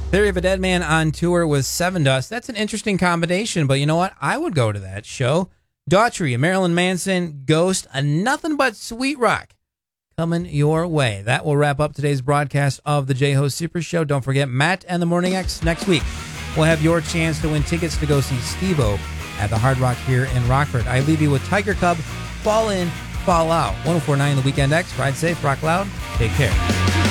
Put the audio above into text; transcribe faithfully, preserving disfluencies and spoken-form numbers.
Theory of a Dead Man on tour with Seven Dust. That's an interesting combination, but you know what? I would go to that show. Daughtry, Marilyn Manson, Ghost, a nothing but sweet rock coming your way. That will wrap up today's broadcast of the J-Ho Super Show. Don't forget, Matt and the Morning X next week will have your chance to win tickets to go see Steve-O at the Hard Rock here in Rockford. I leave you with Tiger Cub, Fall In, Fall Out. one oh four point nine The Weekend X. Ride safe, rock loud, take care.